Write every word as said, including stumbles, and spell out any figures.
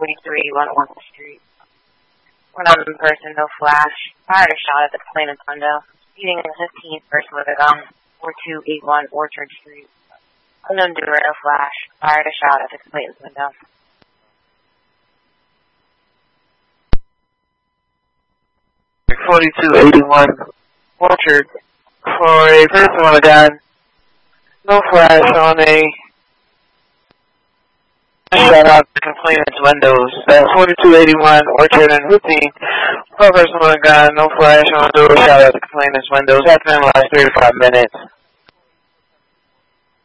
forty-two eighty-one Orchard Street. One unknown person, no flash, fired a shot at the complainant's window, shooting a fifteenth person with a gun, forty-two eighty-one Orchard Street. Unknown doer, no flash, fired a shot at the complainant's window. forty-two eighty-one Orchard for a person with a gun, no flash on a shot out the complainant's windows. At forty-two eighty-one Orchard and Hoopty, for a person with a gun, no flash on a door, shot out the complainant's windows. Happened in the last thirty-five minutes.